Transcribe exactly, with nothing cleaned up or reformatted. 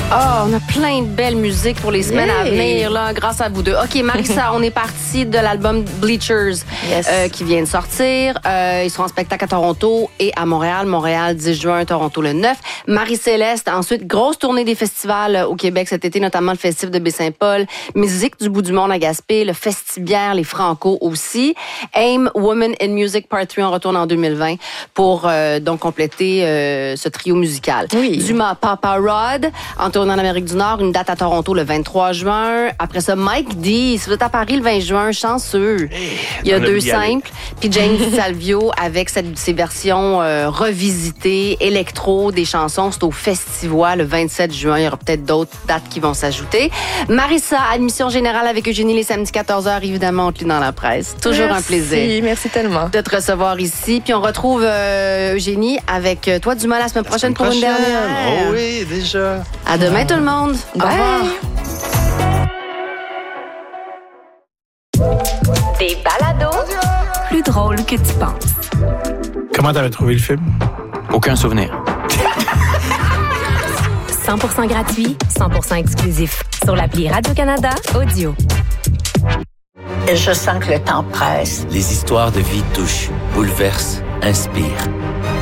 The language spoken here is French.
Oh, on a plein de belles musiques pour les semaines yeah. à venir, là, grâce à vous deux. OK, Marissa, on est parti de l'album Bleachers yes. euh, qui vient de sortir. Euh, ils seront en spectacle à Toronto et à Montréal. Montréal, dix juin, Toronto le neuf. Marie-Céleste, ensuite, grosse tournée des festivals au Québec cet été, notamment le Festif de Baie-Saint-Paul. Musique du bout du monde à Gaspé, le Festibière, les Franco aussi. AIM, Women in Music Part trois, on retourne en deux mille vingt pour euh, donc compléter euh, ce trio musical. Oui. Dumas, Papa Rod, en tournée en Amérique du Nord, une date à Toronto le vingt-trois juin. Après ça, Mike D, si vous êtes à Paris le vingt juin, chanceux. Hey, il y a deux simples. Puis James Salvio avec cette, ses versions euh, revisitées, électro, des chansons. C'est au Festivois le vingt-sept juin. Il y aura peut-être d'autres dates qui vont s'ajouter. Marissa, admission générale avec Eugénie les samedis quatorze heures, évidemment, on te lit dans la presse. Toujours merci, un plaisir. Merci tellement. De te recevoir ici. Puis on retrouve euh, Eugénie avec toi, Dumas, la semaine prochaine la semaine pour prochaine. une dernière. Oh oui, déjà. À demain, tout le monde. Bye. Au revoir. Des balados plus drôles que tu penses. Comment t'avais trouvé le film? Aucun souvenir. cent pour cent gratuit, cent pour cent exclusif. Sur l'appli Radio-Canada Audio. Je sens que le temps presse. Les histoires de vie touchent, bouleversent, inspirent.